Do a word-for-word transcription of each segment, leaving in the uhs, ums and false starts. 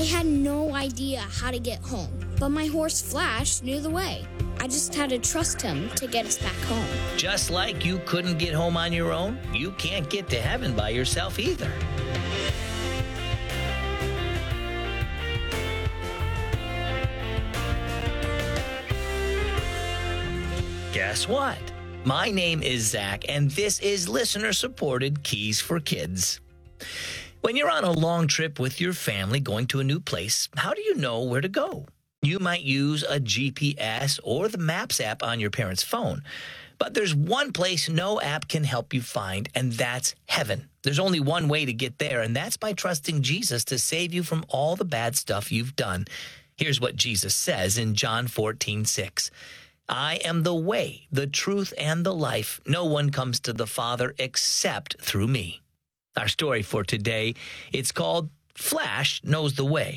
had no idea how to get home, but my horse Flash knew the way. I just had to trust him to get us back home. Just like you couldn't get home on your own, you can't get to heaven by yourself either. Guess what? My name is Zach, and this is listener-supported Keys for Kids. When you're on a long trip with your family going to a new place, how do you know where to go? You might use a G P S or the Maps app on your parents' phone. But there's one place no app can help you find, and that's heaven. There's only one way to get there, and that's by trusting Jesus to save you from all the bad stuff you've done. Here's what Jesus says in John fourteen six. I am the way, the truth, and the life. No one comes to the Father except through me. Our story for today, it's called Flash Knows the Way.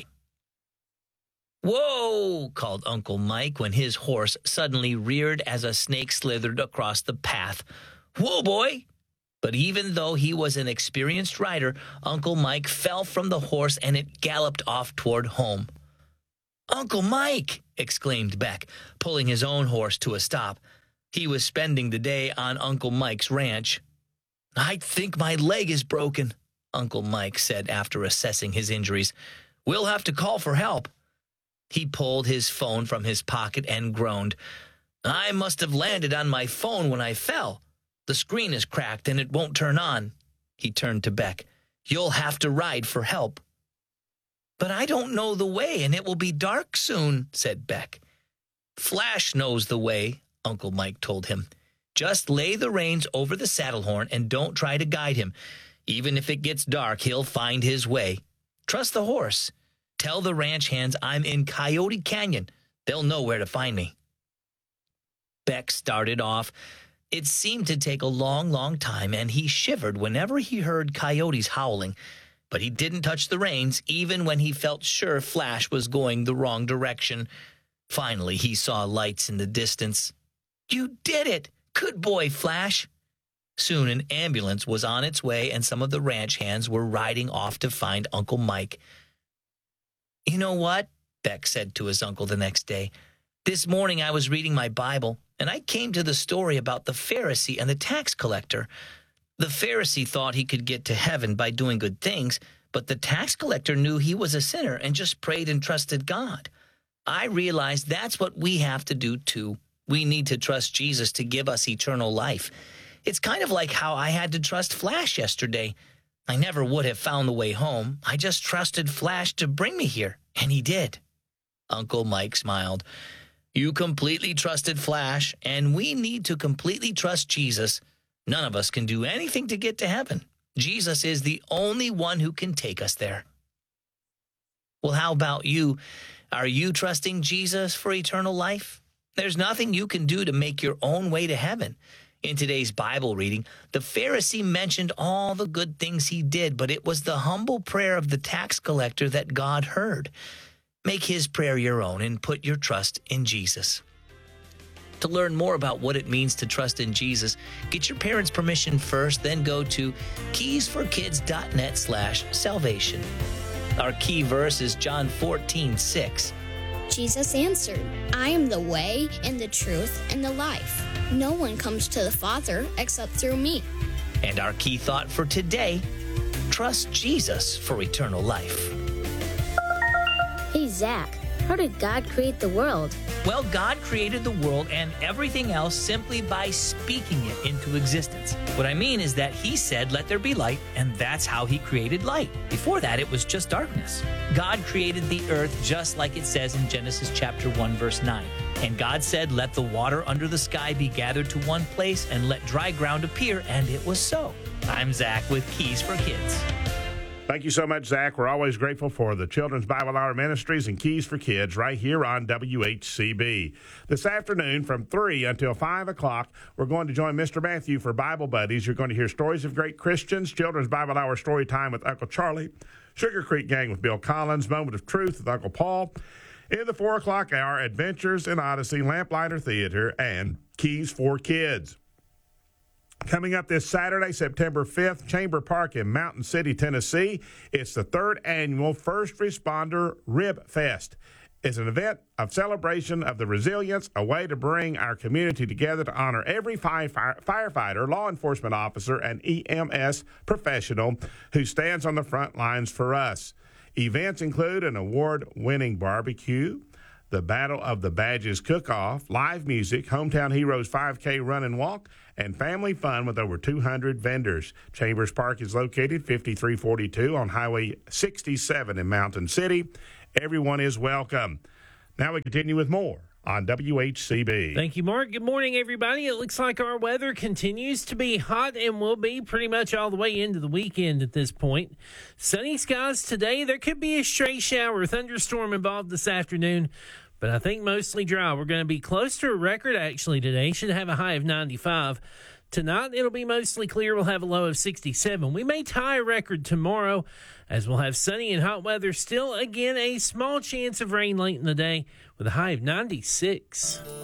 Whoa, called Uncle Mike when his horse suddenly reared as a snake slithered across the path. Whoa, boy! But even though he was an experienced rider, Uncle Mike fell from the horse and it galloped off toward home. Uncle Mike! Exclaimed Beck, pulling his own horse to a stop. He was spending the day on Uncle Mike's ranch. I think my leg is broken, Uncle Mike said after assessing his injuries. We'll have to call for help. He pulled his phone from his pocket and groaned. I must have landed on my phone when I fell. The screen is cracked and it won't turn on. He turned to Beck. You'll have to ride for help. But I don't know the way and it will be dark soon, said Beck. Flash knows the way, Uncle Mike told him. Just lay the reins over the saddle horn and don't try to guide him. Even if it gets dark, he'll find his way. Trust the horse. Tell the ranch hands I'm in Coyote Canyon. They'll know where to find me. Beck started off. It seemed to take a long, long time, and he shivered whenever he heard coyotes howling. But he didn't touch the reins, even when he felt sure Flash was going the wrong direction. Finally, he saw lights in the distance. You did it! Good boy, Flash! Soon an ambulance was on its way, and some of the ranch hands were riding off to find Uncle Mike. You know what? Beck said to his uncle the next day. This morning I was reading my Bible, and I came to the story about the Pharisee and the tax collector. The Pharisee thought he could get to heaven by doing good things, but the tax collector knew he was a sinner and just prayed and trusted God. I realized that's what we have to do too. We need to trust Jesus to give us eternal life. It's kind of like how I had to trust Flash yesterday. I never would have found the way home. I just trusted Flash to bring me here, and he did. Uncle Mike smiled. You completely trusted Flash, and we need to completely trust Jesus. None of us can do anything to get to heaven. Jesus is the only one who can take us there. Well, how about you? Are you trusting Jesus for eternal life? There's nothing you can do to make your own way to heaven. In today's Bible reading, the Pharisee mentioned all the good things he did, but it was the humble prayer of the tax collector that God heard. Make his prayer your own and put your trust in Jesus. To learn more about what it means to trust in Jesus, get your parents' permission first, then go to keysforkids.net slash salvation. Our key verse is John fourteen six. Jesus answered, I am the way and the truth and the life. No one comes to the Father except through me. And our key thought for today, trust Jesus for eternal life. Hey, Zach, how did God create the world? Well, God created the world and everything else simply by speaking it into existence. What I mean is that he said, let there be light, and that's how he created light. Before that, it was just darkness. God created the earth just like it says in Genesis chapter one, verse nine. And God said, let the water under the sky be gathered to one place and let dry ground appear, and it was so. I'm Zach with Keys for Kids. Thank you so much, Zach. We're always grateful for the Children's Bible Hour Ministries and Keys for Kids right here on W H C B. This afternoon from three until five o'clock, we're going to join Mister Matthew for Bible Buddies. You're going to hear stories of great Christians, Children's Bible Hour Story Time with Uncle Charlie, Sugar Creek Gang with Bill Collins, Moment of Truth with Uncle Paul. In the four o'clock hour, Adventures in Odyssey, Lamplighter Theater, and Keys for Kids. Coming up this Saturday, September fifth, Chamber Park in Mountain City, Tennessee. It's the third annual First Responder Rib Fest. It's an event of celebration of the resilience, a way to bring our community together to honor every fire, fire, firefighter, law enforcement officer, and E M S professional who stands on the front lines for us. Events include an award-winning barbecue, the Battle of the Badges Cook-Off, live music, Hometown Heroes five K Run and Walk, and family fun with over two hundred vendors. Chambers Park is located fifty-three forty-two on Highway sixty-seven in Mountain City. Everyone is welcome. Now we continue with more on W H C B. Thank you, Mark. Good morning, everybody. It looks like our weather continues to be hot and will be pretty much all the way into the weekend at this point. Sunny skies today. There could be a stray shower or thunderstorm involved this afternoon, but I think mostly dry. We're going to be close to a record actually today. Should have a high of ninety-five. Tonight, it'll be mostly clear. We'll have a low of sixty-seven. We may tie a record tomorrow as we'll have sunny and hot weather. Still, again, a small chance of rain late in the day with a high of ninety-six.